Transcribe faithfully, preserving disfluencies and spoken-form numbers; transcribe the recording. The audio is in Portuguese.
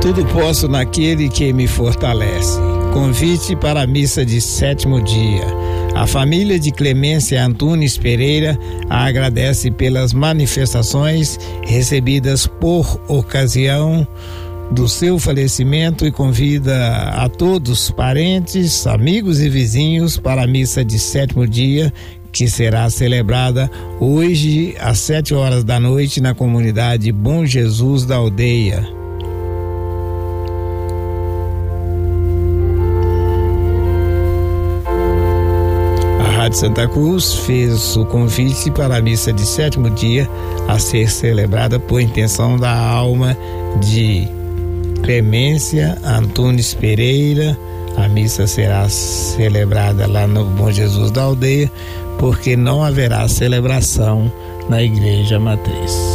Tudo posso naquele que me fortalece. Convite para a missa de sétimo dia. A família de Clemência Antunes Pereira agradece pelas manifestações recebidas por ocasião do seu falecimento e convida a todos, parentes, amigos e vizinhos, para a missa de sétimo dia, que será celebrada hoje às sete horas da noite na comunidade Bom Jesus da Aldeia. A Rádio Santa Cruz fez o convite para a missa de sétimo dia a ser celebrada por intenção da alma de Clemência Antunes Pereira. A missa será celebrada lá no Bom Jesus da Aldeia, porque não haverá celebração na Igreja Matriz.